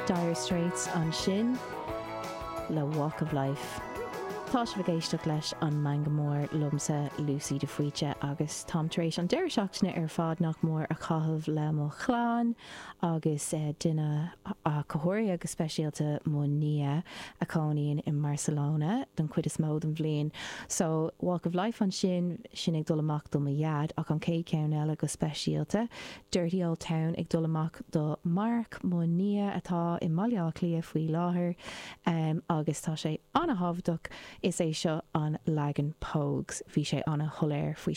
Dire Straits an sin le Walk of Life. Tá se bhgéisteach leis an mangamór lumsa Lucy de Fuite agus Tom Trace an deir seachtaine ar fad nach mór a chahabh le mo chláán agus duine a cohóirí agus speisialta mo nia a cóíonn in Barcelona don cuid is mód an bhliain. So Walk of Life an sin ag dul amach do iad ach an cé ceann eile go speisialta Dirty Old Town ag dul amach do Mark mo nia atá i maileá clia faoi láthair agus tá sé anna habhdach is é seo an Lagan Pogues. Bhí sé anna tholéir faoi